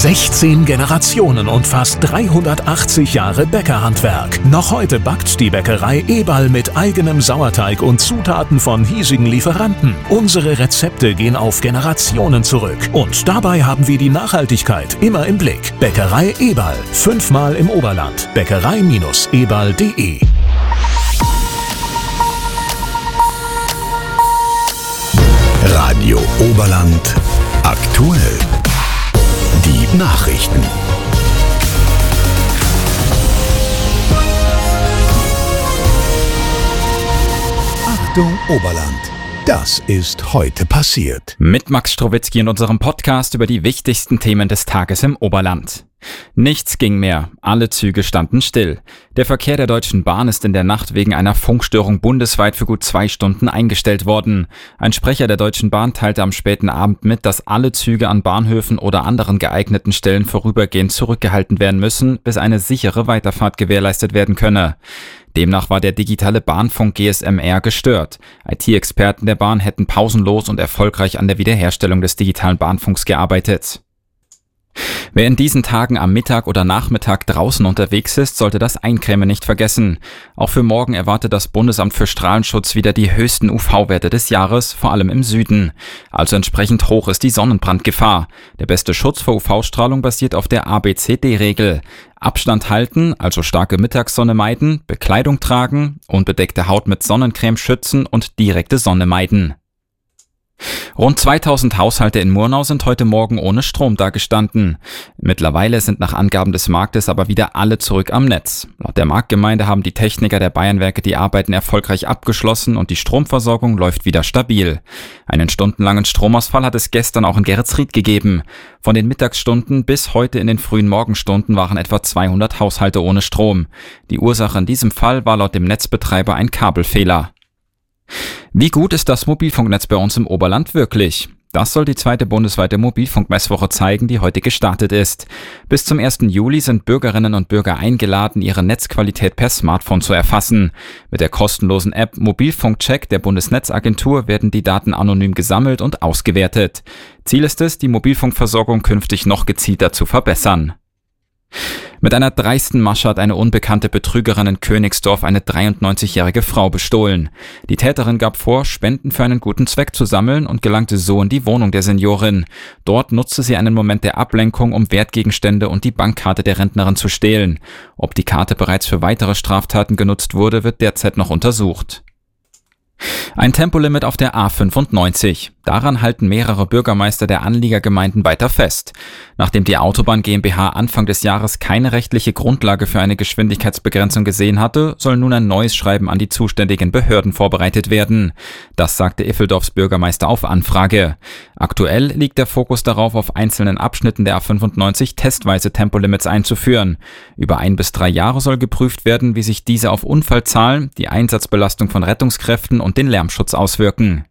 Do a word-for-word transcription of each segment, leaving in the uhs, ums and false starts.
sechzehn Generationen und fast dreihundertachtzig Jahre Bäckerhandwerk. Noch heute backt die Bäckerei Eberl mit eigenem Sauerteig und Zutaten von hiesigen Lieferanten. Unsere Rezepte gehen auf Generationen zurück. Und dabei haben wir die Nachhaltigkeit immer im Blick. Bäckerei Eberl. Fünfmal im Oberland. Bäckerei Eberl punkt de. Radio Oberland aktuell. Die Nachrichten. Achtung Oberland. Das ist heute passiert. Mit Max Strowitzki in unserem Podcast über die wichtigsten Themen des Tages im Oberland. Nichts ging mehr, alle Züge standen still. Der Verkehr der Deutschen Bahn ist in der Nacht wegen einer Funkstörung bundesweit für gut zwei Stunden eingestellt worden. Ein Sprecher der Deutschen Bahn teilte am späten Abend mit, dass alle Züge an Bahnhöfen oder anderen geeigneten Stellen vorübergehend zurückgehalten werden müssen, bis eine sichere Weiterfahrt gewährleistet werden könne. Demnach war der digitale Bahnfunk G S M R gestört. I T-Experten der Bahn hätten pausenlos und erfolgreich an der Wiederherstellung des digitalen Bahnfunks gearbeitet. Wer in diesen Tagen am Mittag oder Nachmittag draußen unterwegs ist, sollte das Eincremen nicht vergessen. Auch für morgen erwartet das Bundesamt für Strahlenschutz wieder die höchsten U V-Werte des Jahres, vor allem im Süden. Also entsprechend hoch ist die Sonnenbrandgefahr. Der beste Schutz vor U V-Strahlung basiert auf der A B C D-Regel. Abstand halten, also starke Mittagssonne meiden, Bekleidung tragen, unbedeckte Haut mit Sonnencreme schützen und direkte Sonne meiden. Rund zweitausend Haushalte in Murnau sind heute Morgen ohne Strom dagestanden. Mittlerweile sind nach Angaben des Marktes aber wieder alle zurück am Netz. Laut der Marktgemeinde haben die Techniker der Bayernwerke die Arbeiten erfolgreich abgeschlossen und die Stromversorgung läuft wieder stabil. Einen stundenlangen Stromausfall hat es gestern auch in Geretsried gegeben. Von den Mittagsstunden bis heute in den frühen Morgenstunden waren etwa zweihundert Haushalte ohne Strom. Die Ursache in diesem Fall war laut dem Netzbetreiber ein Kabelfehler. Wie gut ist das Mobilfunknetz bei uns im Oberland wirklich? Das soll die zweite bundesweite Mobilfunkmesswoche zeigen, die heute gestartet ist. Bis zum ersten Juli sind Bürgerinnen und Bürger eingeladen, ihre Netzqualität per Smartphone zu erfassen. Mit der kostenlosen App Mobilfunkcheck der Bundesnetzagentur werden die Daten anonym gesammelt und ausgewertet. Ziel ist es, die Mobilfunkversorgung künftig noch gezielter zu verbessern. Mit einer dreisten Masche hat eine unbekannte Betrügerin in Königsdorf eine dreiundneunzigjährige Frau bestohlen. Die Täterin gab vor, Spenden für einen guten Zweck zu sammeln und gelangte so in die Wohnung der Seniorin. Dort nutzte sie einen Moment der Ablenkung, um Wertgegenstände und die Bankkarte der Rentnerin zu stehlen. Ob die Karte bereits für weitere Straftaten genutzt wurde, wird derzeit noch untersucht. Ein Tempolimit auf der A fünfundneunzig. Daran halten mehrere Bürgermeister der Anliegergemeinden weiter fest. Nachdem die Autobahn GmbH Anfang des Jahres keine rechtliche Grundlage für eine Geschwindigkeitsbegrenzung gesehen hatte, soll nun ein neues Schreiben an die zuständigen Behörden vorbereitet werden. Das sagte Iffeldorfs Bürgermeister auf Anfrage. Aktuell liegt der Fokus darauf, auf einzelnen Abschnitten der A fünfundneunzig testweise Tempolimits einzuführen. Über ein bis drei Jahre soll geprüft werden, wie sich diese auf Unfallzahlen, die Einsatzbelastung von Rettungskräften und den Lärmschutz auswirken.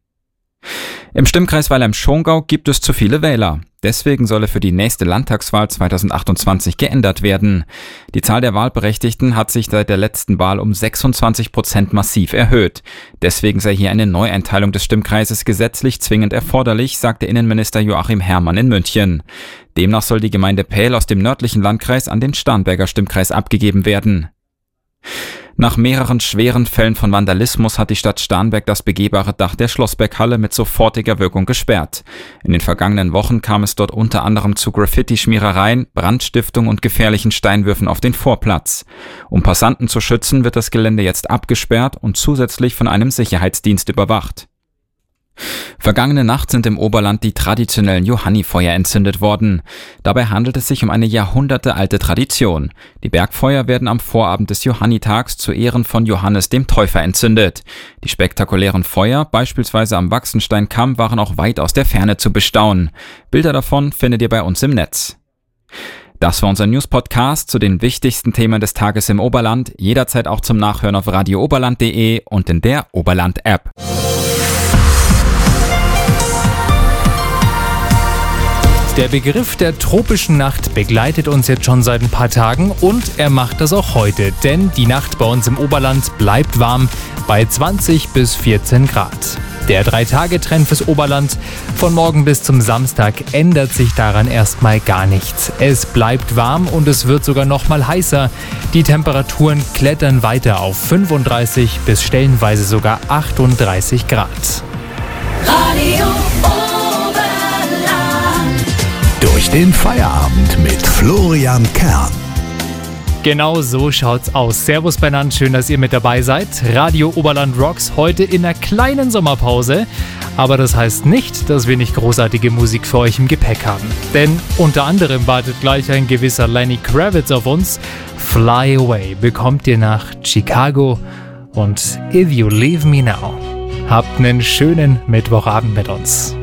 Im Stimmkreis Weilheim-Schongau gibt es zu viele Wähler. Deswegen soll er für die nächste Landtagswahl zweitausendachtundzwanzig geändert werden. Die Zahl der Wahlberechtigten hat sich seit der letzten Wahl um sechsundzwanzig Prozent massiv erhöht. Deswegen sei hier eine Neueinteilung des Stimmkreises gesetzlich zwingend erforderlich, sagte Innenminister Joachim Herrmann in München. Demnach soll die Gemeinde Pähl aus dem nördlichen Landkreis an den Starnberger Stimmkreis abgegeben werden. Nach mehreren schweren Fällen von Vandalismus hat die Stadt Starnberg das begehbare Dach der Schlossberghalle mit sofortiger Wirkung gesperrt. In den vergangenen Wochen kam es dort unter anderem zu Graffiti-Schmierereien, Brandstiftung und gefährlichen Steinwürfen auf den Vorplatz. Um Passanten zu schützen, wird das Gelände jetzt abgesperrt und zusätzlich von einem Sicherheitsdienst überwacht. Vergangene Nacht sind im Oberland die traditionellen Johannifeuer entzündet worden. Dabei handelt es sich um eine jahrhundertealte Tradition. Die Bergfeuer werden am Vorabend des Johannitags zu Ehren von Johannes dem Täufer entzündet. Die spektakulären Feuer, beispielsweise am Waxensteinkamm, waren auch weit aus der Ferne zu bestaunen. Bilder davon findet ihr bei uns im Netz. Das war unser News-Podcast zu den wichtigsten Themen des Tages im Oberland. Jederzeit auch zum Nachhören auf radio oberland punkt de und in der Oberland-App. Der Begriff der tropischen Nacht begleitet uns jetzt schon seit ein paar Tagen und er macht das auch heute, denn die Nacht bei uns im Oberland bleibt warm bei zwanzig bis vierzehn Grad. Der Drei-Tage-Trend fürs Oberland von morgen bis zum Samstag ändert sich daran erstmal gar nichts. Es bleibt warm und es wird sogar noch mal heißer. Die Temperaturen klettern weiter auf fünfunddreißig bis stellenweise sogar achtunddreißig Grad. Radio Oberland. Durch den Feierabend mit Florian Kern. Genau so schaut's aus. Servus beieinander, schön, dass ihr mit dabei seid. Radio Oberland Rocks heute in einer kleinen Sommerpause. Aber das heißt nicht, dass wir nicht großartige Musik für euch im Gepäck haben. Denn unter anderem wartet gleich ein gewisser Lenny Kravitz auf uns. Fly Away bekommt ihr nach Chicago und If You Leave Me Now. Habt einen schönen Mittwochabend mit uns.